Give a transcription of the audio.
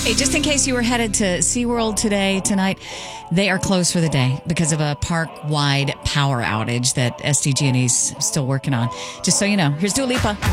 Hey, just in case you were headed to SeaWorld tonight, they are closed for the day because of a park-wide power outage that SDG&E's still working on. Just so you know, here's Dua Lipa.